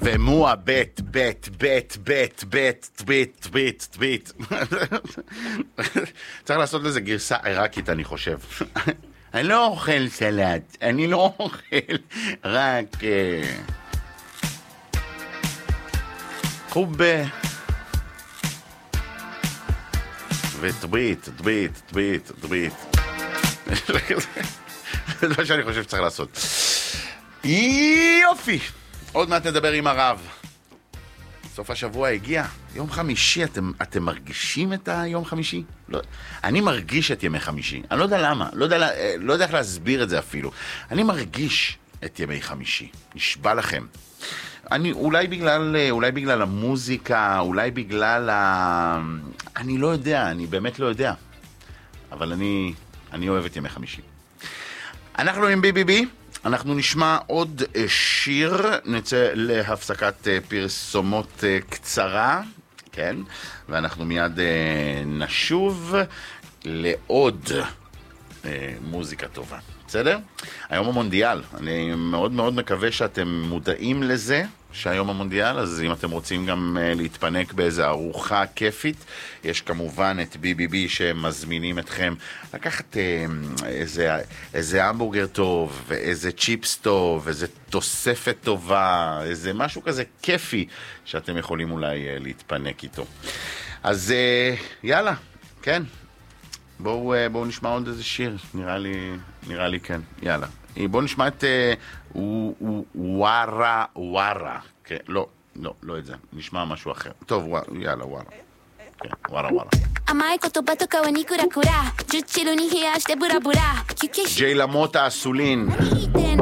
ומוה בית, בית, בית, בית, בית, בית, בית, בית. צריך לעשות לזה גרסה עיראקית, אני חושב. אני לא אוכל סלט, אני לא אוכל רק... חובה. וטבית, טבית, טבית, טבית. זה מה שאני חושב שצריך לעשות. יופי! עוד מעט נדבר עם הרב. סוף השבוע הגיע, יום חמישי, אתם מרגישים את היום חמישי? לא, אני מרגיש את ימי חמישי, אני לא יודע למה, לא יודע איך להסביר את זה אפילו. אני מרגיש את ימי חמישי, נשבע לכם. אולי בגלל המוזיקה, אולי בגלל אני לא יודע, אני באמת לא יודע. אבל אני אוהב את ימי חמישי. אנחנו עם בי. אנחנו נשמע עוד שיר, נצא להפסקת פרסומות קצרה, כן? ואנחנו מיד נשוב לעוד מוזיקה טובה. בסדר? היום המונדיאל, אני מאוד מאוד מקווה שאתם מודעים לזה, שהיום המונדיאל, אז אם אתם רוצים גם להתפנק באיזו ארוחה כיפית, יש כמובן את בי שמזמינים אתכם לקחת איזה המבורגר טוב, ואיזה צ'יפס טוב, איזה תוספת טובה, איזה משהו כזה כיפי שאתם יכולים אולי להתפנק איתו. אז יאללה, כן. בואו נשמע עוד איזה שיר, נראה לי כן, יאללה. בואו נשמע את ווארה ווארה. כן, לא את זה, נשמע משהו אחר. טוב, יאללה, ווארה. כן, ווארה ווארה. 甘い言葉とかはにくらくらジュッチルに冷やしてブラブラ休憩し ג'יי למוטה אסולין. 何言ってん